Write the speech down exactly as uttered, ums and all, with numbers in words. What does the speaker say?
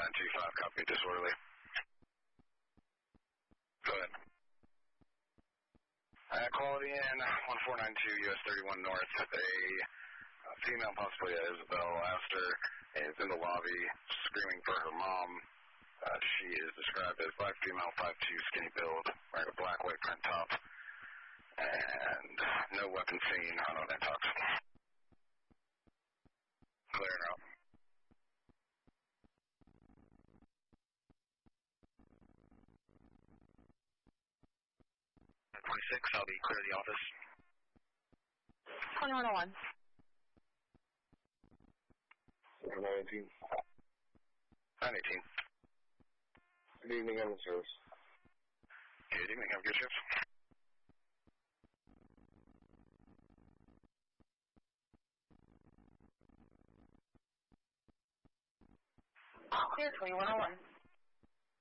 nine two five, copy disorderly. Go ahead. Uh, quality in one four nine two U S thirty-one North. A uh, female, possibly Isabel Astor, is in the lobby screaming for her mom. Uh, she is described as black female, five two, skinny build, wearing a black white print top, and no weapon seen on Oneida Talks. Clear it out. twenty-six, I'll be clear the office. twenty-one oh one. nine eighteen. nine eighteen. Good evening, I'm in service. Good evening, have a good shift. Clear twenty-one oh one.